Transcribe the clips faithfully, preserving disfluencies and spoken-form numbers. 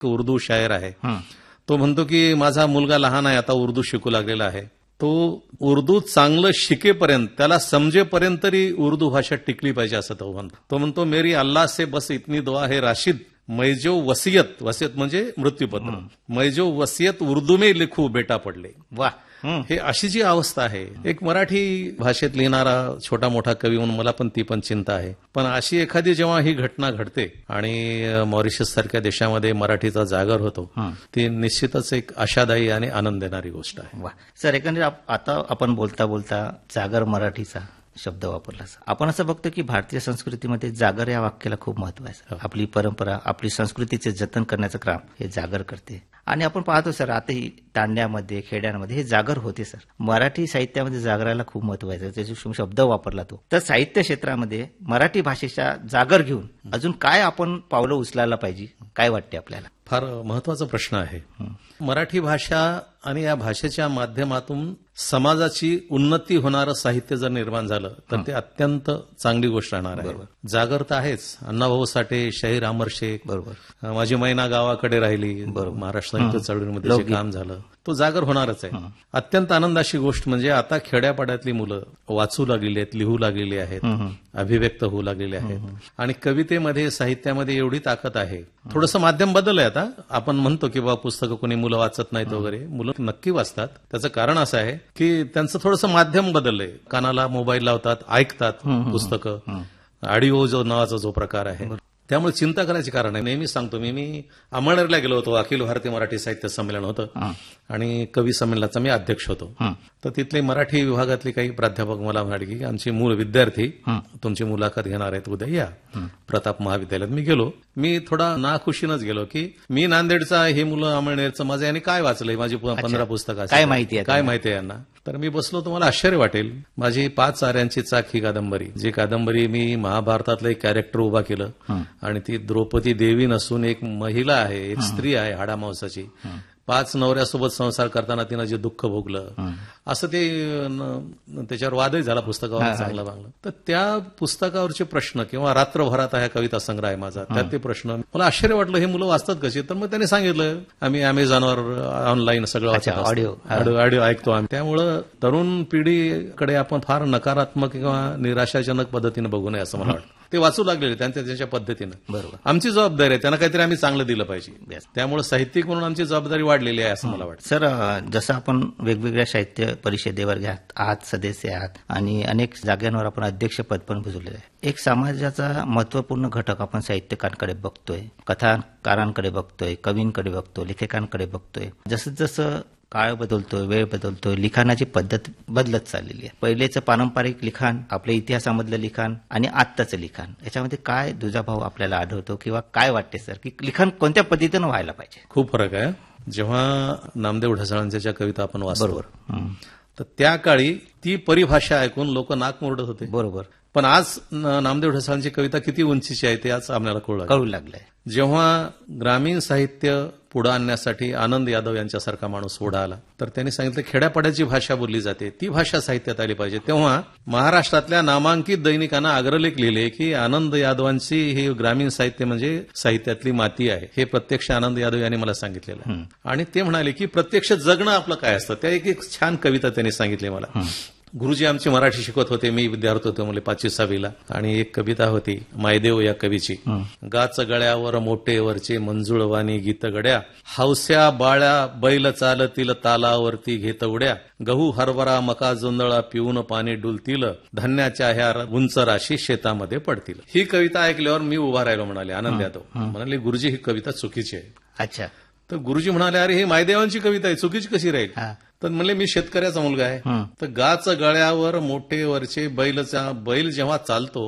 उर्दू शायर आहे, तो म्हणतो की माझा मुलगा लहान आहे, आता उर्दू शिकू लागलेला आहे. तो उर्दू चांगलं शिकेपर्यंत, त्याला समजेपर्यंत तरी उर्दू भाषा टिकली पाहिजे असं तो म्हणतो. तो म्हणतो मेरी अल्लाह से बस इतनी दुआ है राशिद, मैं जो वसियत, वसियत म्हणजे मृत्यूपत्र, मैं जो वसियत उर्दू में लिखू बेटा पडले. वा, हे अशी जी अवस्था आहे, एक मराठी भाषेत लिहिणारा छोटा मोठा कवी म्हणून मला पण ती पण चिंता आहे. पण अशी एखादी जेव्हा ही घटना घडते आणि मॉरिशस सारख्या देशामध्ये मराठीचा जागर होतो, ती निश्चितच एक आशादायी आणि आनंद देणारी गोष्ट आहे. वा सर, एकंदरीत आता आपण बोलता बोलता जागर मराठीचा शब्द वापरला. आपण असं बघतो की भारतीय संस्कृतीमध्ये जागर या वाक्याला खूप महत्व आहे. आपली परंपरा, आपली संस्कृतीचे जतन करण्याचं काम हे जागर करते. आणि आपण पाहतो सर, आताही तांड्यामध्ये, खेड्यांमध्ये हे जागर होते सर. मराठी साहित्यामध्ये जागराला खूप महत्व आहे. त्याचे शब्द वापरला तो. तर साहित्य क्षेत्रामध्ये मराठी भाषेच्या जागर घेऊन अजून काय आपण पावलं उचलायला पाहिजे, काय वाटते आपल्याला? फार महत्वाचा प्रश्न आहे. मराठी भाषा आणि या भाषेच्या माध्यमातून समाजाची उन्नती होणारं साहित्य जर निर्माण झालं तर ते अत्यंत चांगली गोष्ट राहणार आहे. जागर तर आहेच. अण्णाभाऊ साठे, शाहीर अमर शेख, बरोबर, माझी मैना गावाकडे राहिली, महाराष्ट्र साहित्य चळवळीमध्ये जे काम झालं, तो जागर होणारच आहे. अत्यंत आनंदाची गोष्ट म्हणजे आता खेड्यापाड्यातली मुलं वाचू लागलेली आहेत, लिहू लागलेली आहेत, अभिव्यक्त होऊ लागलेले आहेत. आणि कवितेमध्ये, साहित्यामध्ये एवढी ताकद आहे. थोडंसं माध्यम बदललंय आता. आपण म्हणतो की बाबा पुस्तकं कोणी मुलं वाचत नाहीत वगैरे, मुलं नक्की वाचतात. त्याचं कारण असं आहे की त्यांचं थोडंसं माध्यम बदललंय. कानाला मोबाईल लावतात, ऐकतात पुस्तकं. ऑडिओ जो नावाचा जो प्रकार आहे, त्यामुळे चिंता करायची कारण आहे. नेहमी सांगतो मी मी अमळनेरला गेलो होतो. अखिल भारतीय मराठी साहित्य संमेलन होतं आणि कवी संमेलनाचा मी अध्यक्ष होतो. तर तिथले मराठी विभागातले काही प्राध्यापक मला म्हणाले की आमचे मूळ विद्यार्थी तुमची मुलाखत घेणार आहेत, उद्या या प्रताप महाविद्यालयात. मी गेलो. मी थोडा नाखुशीनच गेलो की मी नांदेडचा, हे मुलं अमळनेरचं, माझं यांनी काय वाचलंय, माझी पंधरा पुस्तकं, काय माहिती आहे, काय माहिती आहे यांना. तर मी बसलो, तुम्हाला आश्चर्य वाटेल, माझी पाच आऱ्यांची चाक ही कादंबरी, जी कादंबरी मी महाभारतातलं एक कॅरेक्टर उभा केलं आणि ती द्रौपदी देवी नसून एक महिला आहे, एक स्त्री आहे हाडामांसाची. पाच नवऱ्यासोबत संसार करताना तिनं जे दुःख भोगलं, असं ते त्याच्यावर वादही झाला पुस्तकावर चांगला चांगला. तर त्या पुस्तकावरचे प्रश्न किंवा रात्रभरात हा कविता संग्रह आहे माझा, त्यात ते प्रश्न मला आश्चर्य वाटलं, हे मुलं वाचतात कशी. तर मग त्यांनी सांगितलं आम्ही अमेझॉनवर ऑनलाईन सगळं वाचतो, ऑडिओ ऑडिओ ऐकतो आम्ही. त्यामुळं तरुण पिढीकडे आपण फार नकारात्मक किंवा निराशाजनक पद्धतीने बघू नये असं मला वाटतं. ते वाचू लागलेले त्यांच्या त्यांच्या पद्धतीनं. बरोबर, आमची जबाबदारी आहे, त्यांना काहीतरी आम्ही चांगलं दिलं पाहिजे. त्यामुळे साहित्यिक म्हणून आमची जबाबदारी वाढलेली आहे असं मला वाटतं. सर, जसं आपण वेगवेगळ्या साहित्य परिषदेवर घ्या आहात, सदस्य आहात आणि अनेक जागांवर आपण अध्यक्षपद पण भजवलेलं आहे. एक समाजाचा महत्वपूर्ण घटक आपण साहित्यकारांकडे बघतोय, कथाकारांकडे बघतोय, कवींकडे बघतोय, लेखकांकडे बघतोय. जसं जसं काळ बदलतोय, वेळ बदलतोय, लिखाणाची पद्धत बदलत चाललेली आहे. पहिलेचं पारंपरिक लिखाण, आपल्या इतिहासामधलं लिखाण आणि आत्ताचं लिखाण, याच्यामध्ये काय दुजाभाव आपल्याला आढळतो किंवा काय वाटते सर, की लिखाण कोणत्या पद्धतीनं व्हायला पाहिजे? खूप फरक आहे. जेव्हा नामदेव ढसाळांच्या कविता आपण वाचतो, बरोबर, तर त्या काळी ती परिभाषा ऐकून लोक नाक मुरडत होते. बरोबर. पण आज नामदेव ढसाळांची कविता किती उंचीची आहे ते आज आपल्याला कळू कळू लागलंय. जेव्हा ग्रामीण साहित्य पुढे आणण्यासाठी आनंद यादव यांच्यासारखा माणूस पुढे आला, तर त्यांनी सांगितलं खेड्यापाड्याची भाषा बोलली जाते, ती भाषा साहित्यात आली पाहिजे. तेव्हा महाराष्ट्रातल्या नामांकित दैनिकांना अग्रलेख लिहिले की आनंद यादवांची ही ग्रामीण साहित्य म्हणजे साहित्यातली माती आहे. हे प्रत्यक्ष आनंद यादव यांनी मला सांगितलेलं. आणि ते म्हणाले की प्रत्यक्ष जगणं आपलं काय असतं. त्या एक एक छान कविता त्यांनी सांगितली मला. गुरुजी आमचे मराठी शिकवत होते, मी विद्यार्थी होतो म्हणजे पाचवी सहावीला, आणि एक कविता होती मायदेव या कवीची. गाच गळ्यावर मोठेवरचे मंजुळवाणी गीत गड्या, हौस्या बाळ्या बैल चालतील तालावरती घेत उड्या, गहू हरभरा मका जोंधळा पिऊन पाणी डुलतील, धान्याच्या ह्या उंच राशी शेतामध्ये पडतील. ही कविता ऐकल्यावर मी उभा राहिलो, म्हणाले आनंद यादव. म्हणाले गुरुजी ही कविता चुकीची आहे. अच्छा. तर गुरुजी म्हणाले अरे ही मायदेवांची कविता आहे, चुकीची कशी राहील? तर म्हणले मी शेतकऱ्याचा मुलगा आहे. तर गाच गळ्यावर मोठेवरचे बैलचा बैल जेव्हा चालतो,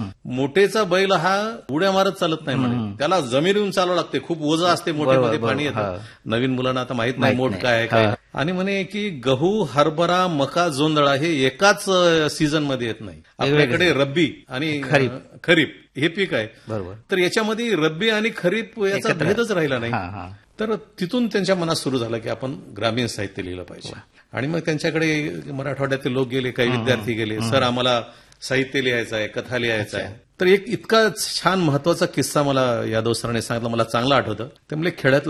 मोठेचा बैल हा उड्या मारत चालत नाही म्हणे, त्याला जमिनीवरून चालावं लागते, खूप ओझं असते, मोठेमध्ये पाणी येतं. नवीन मुलांना आता माहित नाही मोठ काय आहे काय. आणि म्हणे की गहू हरभरा मका जोंधळा हे एकाच सीझन मध्ये येत नाही. आपल्याकडे रब्बी आणि खरीप हे पीक आहे. बरोबर. तर याच्यामध्ये रब्बी आणि खरीप याचा भेदच राहिला नाही. तर तिथून त्यांच्या मनात सुरू झालं की आपण ग्रामीण साहित्य लिहिलं पाहिजे. आणि मग त्यांच्याकडे मराठवाड्यातील लोक गेले, काही विद्यार्थी गेले, सर आम्हाला साहित्य लिहायचं आहे, कथा लिहायचं आहे. तर एक इतका छान महत्वाचा किस्सा मला यादव सरांनी सांगितला, मला चांगला आठवतं. ते म्हणजे खेड्यातला